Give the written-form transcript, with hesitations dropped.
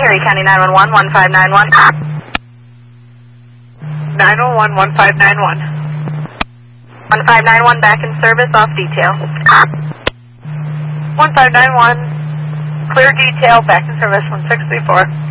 Erie County 911, 1591. 911, 1591. 1591 back in service, off detail. 1591, clear detail, back in service, 1634.